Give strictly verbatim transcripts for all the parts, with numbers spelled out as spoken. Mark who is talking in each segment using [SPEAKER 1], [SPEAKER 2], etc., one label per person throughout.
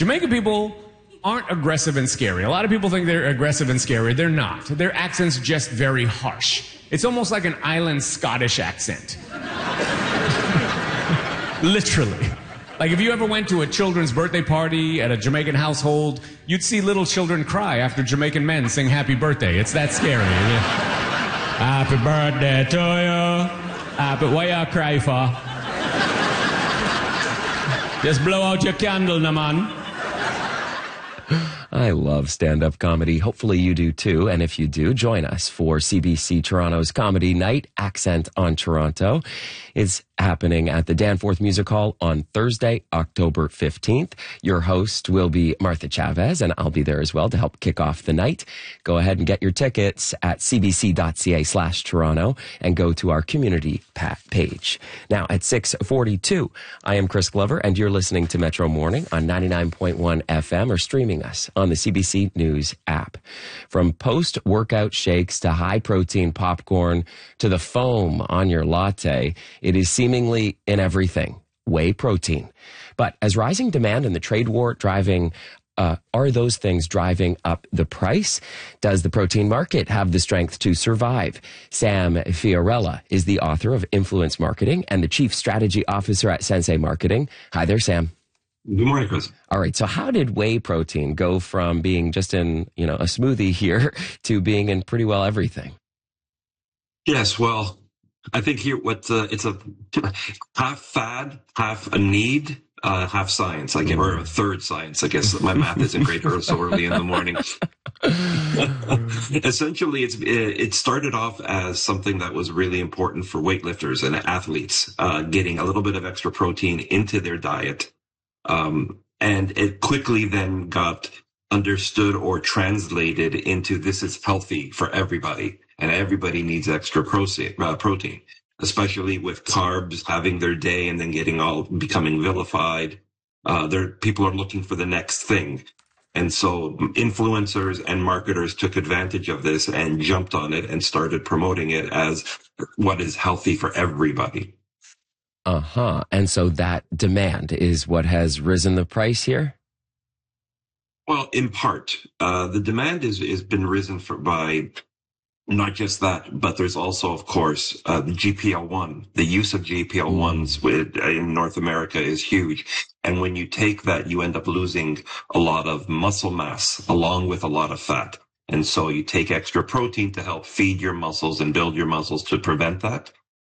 [SPEAKER 1] Jamaican people aren't aggressive and scary. A lot of people think they're aggressive and scary. They're not. Their accent's just very harsh. It's almost like an island Scottish accent. Literally. Like if you ever went to a children's birthday party at a Jamaican household, you'd see little children cry after Jamaican men sing happy birthday. It's that scary. Happy birthday to you. Happy, what you cry for? Just blow out your candle, na man.
[SPEAKER 2] I love stand-up comedy. Hopefully you do too. And if you do, join us for C B C Toronto's Comedy Night, Accent on Toronto. It's happening at the Danforth Music Hall on Thursday, October fifteenth. Your host will be Martha Chavez, and I'll be there as well to help kick off the night. Go ahead and get your tickets at cbc.ca slash Toronto and go to our community page. Now at six forty-two, I am Chris Glover, and you're listening to Metro Morning on ninety-nine point one F M or streaming us on the C B C News app. From post-workout shakes to high-protein popcorn to the foam on your latte, it is seemingly in everything. Whey protein. But as rising demand and the trade war driving, uh, are those things driving up the price? Does the protein market have the strength to survive? Sam Fiorella is the author of Influence Marketing and the Chief Strategy Officer at Sensei Marketing. Hi there, Sam.
[SPEAKER 3] Good morning, Chris.
[SPEAKER 2] All right. So how did whey protein go from being just in, you know, a smoothie here to being in pretty well everything?
[SPEAKER 3] Yes. Well, I think here what uh, it's a half fad, half a need, uh, half science. I give her a third science. I guess my math isn't great so early in the morning. Essentially, it's it started off as something that was really important for weightlifters and athletes, uh, getting a little bit of extra protein into their diet. Um, and it quickly then got understood or translated into this is healthy for everybody, and everybody needs extra protein, uh, protein, especially with carbs having their day and then getting all becoming vilified. Uh, there, people are looking for the next thing. And so influencers and marketers took advantage of this and jumped on it and started promoting it as what is healthy for everybody.
[SPEAKER 2] Uh-huh. And so that demand is what has risen the price here?
[SPEAKER 3] Well, in part, uh, the demand is has been risen for by not just that, but there's also, of course, uh, the G P L one. The use of G P L ones with, in North America is huge. And when you take that, you end up losing a lot of muscle mass along with a lot of fat. And so you take extra protein to help feed your muscles and build your muscles to prevent that.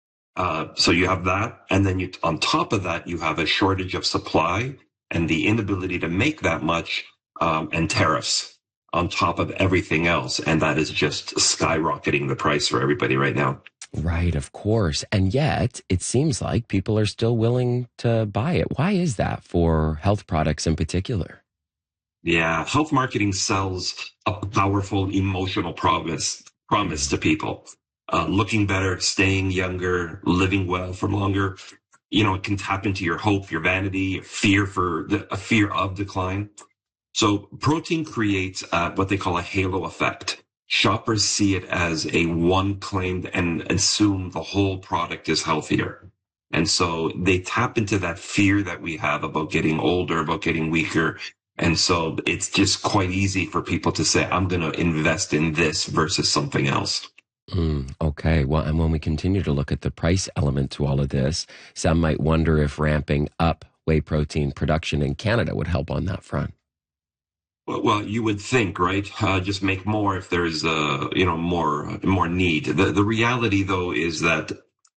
[SPEAKER 3] Uh, so you have that. And then you, on top of that, you have a shortage of supply and the inability to make that much, um, and tariffs on top of everything else. And that is just skyrocketing the price for everybody right now.
[SPEAKER 2] Right, of course. And yet it seems like people are still willing to buy it. Why is that for health products in particular?
[SPEAKER 3] Yeah, health marketing sells a powerful emotional promise, promise to people. Uh, looking better, staying younger, living well for longer. You know, it can tap into your hope, your vanity, your fear for the, a fear of decline. So protein creates uh, what they call a halo effect. Shoppers see it as a one claimed and assume the whole product is healthier. And so they tap into that fear that we have about getting older, about getting weaker. And so it's just quite easy for people to say, I'm going to invest in this versus something else.
[SPEAKER 2] Mm, okay. Well, and when we continue to look at the price element to all of this, some might wonder if ramping up whey protein production in Canada would help on that front.
[SPEAKER 3] Well, well you would think, right? Uh, just make more if there's, uh, you know, more more need. The the reality, though, is that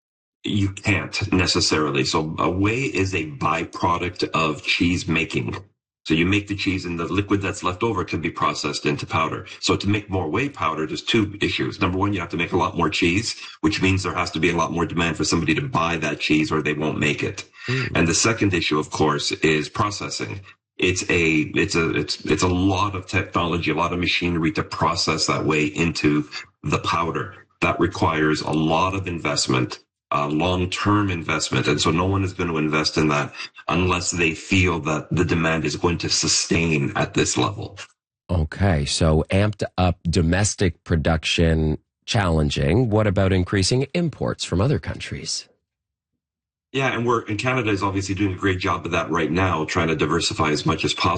[SPEAKER 3] you can't necessarily. So uh, whey is a byproduct of cheese making. So you make the cheese and the liquid that's left over can be processed into powder. So to make more whey powder, there's two issues. Number one, you have to make a lot more cheese, which means there has to be a lot more demand for somebody to buy that cheese or they won't make it. Mm. And the second issue, of course, is processing. It's a, it's a, it's, it's a lot of technology, a lot of machinery to process that whey into the powder. That requires a lot of investment. Uh, long-term investment. And so no one is going to invest in that unless they feel that the demand is going to sustain at this level.
[SPEAKER 2] Okay. So amped up domestic production challenging. What about increasing imports from other countries?
[SPEAKER 3] Yeah. And we're, and Canada is obviously doing a great job of that right now, trying to diversify as much as possible.